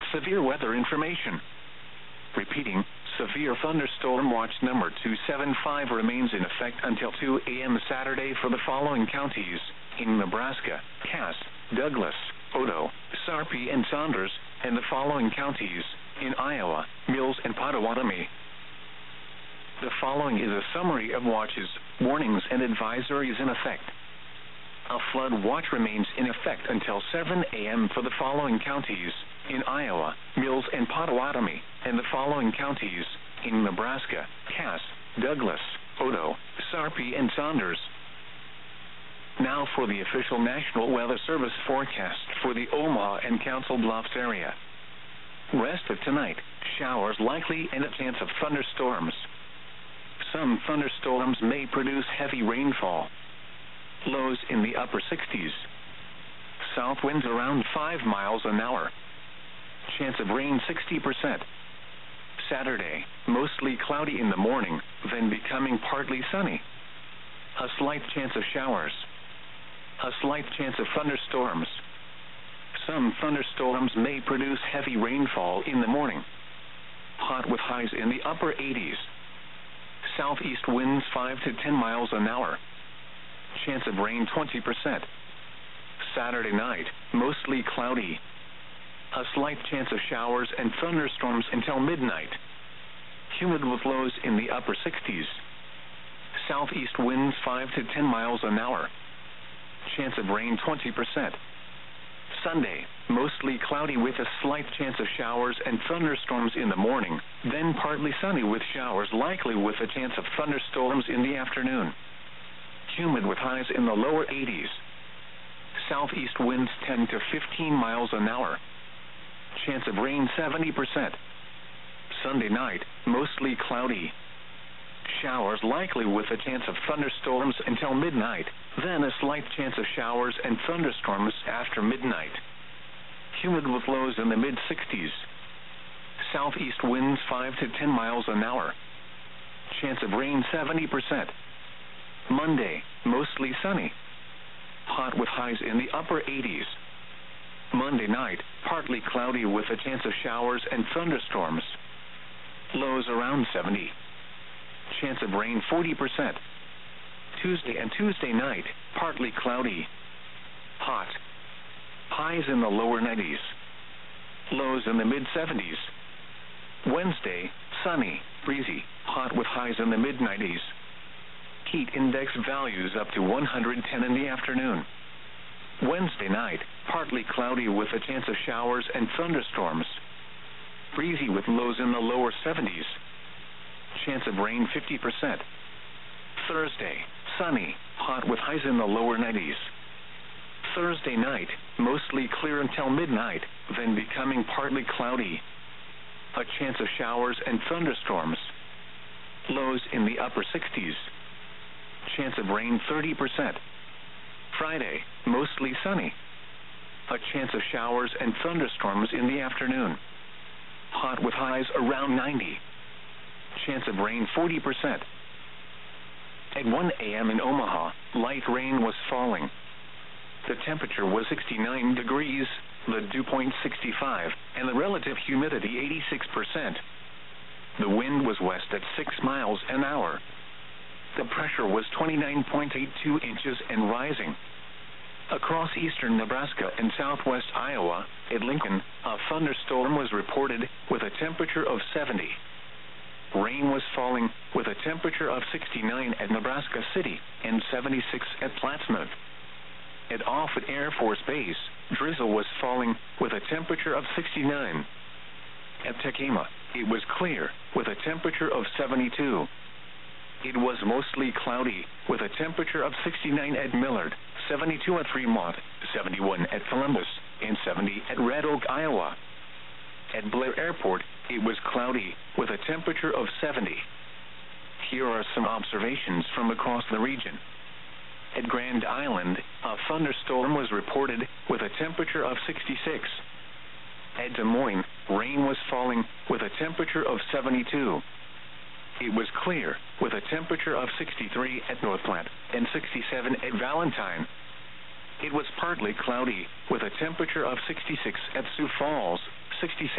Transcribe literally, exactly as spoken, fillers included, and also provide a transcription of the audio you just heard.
severe weather information. Repeating, severe thunderstorm watch number two seven five remains in effect until two A M Saturday for the following counties: in Nebraska, Cass, Douglas, Otoe, Sarpy, and Saunders, and the following counties: in Iowa, Mills, and Potawatomi. The following is a summary of watches, warnings, and advisories in effect. A flood watch remains in effect until seven A M for the following counties: in Iowa, Mills, and Potawatomi, and the following counties: in Nebraska, Cass, Douglas, Otoe, Sarpy, and Saunders. Now for the official National Weather Service forecast for the Omaha and Council Bluffs area. Rest of tonight, showers likely and a chance of thunderstorms. Some thunderstorms may produce heavy rainfall. Lows in the upper sixties. South winds around five miles an hour. Chance of rain sixty percent. Saturday, mostly cloudy in the morning, then becoming partly sunny. A slight chance of showers. A slight chance of thunderstorms. Some thunderstorms may produce heavy rainfall in the morning. Hot with highs in the upper eighties. Southeast winds five to ten miles an hour. Chance of rain twenty percent. Saturday night, mostly cloudy. A slight chance of showers and thunderstorms until midnight. Humid with lows in the upper sixties. Southeast winds five to ten miles an hour. Chance of rain twenty percent. Sunday, mostly cloudy with a slight chance of showers and thunderstorms in the morning, then partly sunny with showers likely with a chance of thunderstorms in the afternoon. Humid with highs in the lower eighties. Southeast winds ten to fifteen miles an hour. Chance of rain seventy percent. Sunday night, mostly cloudy. Showers likely with a chance of thunderstorms until midnight, then a slight chance of showers and thunderstorms after midnight. Humid with lows in the mid sixties. Southeast winds five to ten miles an hour. Chance of rain seventy percent. Monday, mostly sunny. Hot with highs in the upper eighties. Monday night, partly cloudy with a chance of showers and thunderstorms. Lows around seventy. Chance of rain forty percent. Tuesday and Tuesday night, partly cloudy. Hot. Highs in the lower nineties. Lows in the mid seventies. Wednesday, sunny, breezy, hot with highs in the mid nineties. Heat index values up to one hundred ten in the afternoon. Wednesday night, partly cloudy with a chance of showers and thunderstorms. Breezy with lows in the lower seventies. Chance of rain fifty percent. Thursday, sunny, hot with highs in the lower nineties. Thursday night, mostly clear until midnight, then becoming partly cloudy. A chance of showers and thunderstorms. Lows in the upper sixties. Chance of rain thirty percent. Friday, mostly sunny. A chance of showers and thunderstorms in the afternoon. Hot with highs around ninety. Chance of rain forty percent. At one A M in Omaha, light rain was falling. The temperature was sixty-nine degrees, the dew point sixty-five, and the relative humidity eighty-six percent. The wind was west at six miles an hour. The pressure was twenty-nine point eight two inches and rising. Across eastern Nebraska and southwest Iowa, at Lincoln, a thunderstorm was reported with a temperature of seventy. Rain was falling with a temperature of sixty-nine at Nebraska City and seventy-six at Plattsmouth. At Offutt Air Force Base, drizzle was falling with a temperature of sixty-nine. At Tekema, it was clear with a temperature of seventy-two. It was mostly cloudy with a temperature of sixty-nine at Millard, seventy-two at Fremont, seventy-one at Columbus, and seventy at Red Oak, Iowa. At Blair Airport, it was cloudy with a temperature of seventy. Here are some observations from across the region. At Grand Island, a thunderstorm was reported with a temperature of sixty-six. At Des Moines, rain was falling with a temperature of seventy-two. It was clear with a temperature of sixty-three at North Platte and sixty-seven at Valentine. It was partly cloudy with a temperature of sixty-six at Sioux Falls, sixty-seven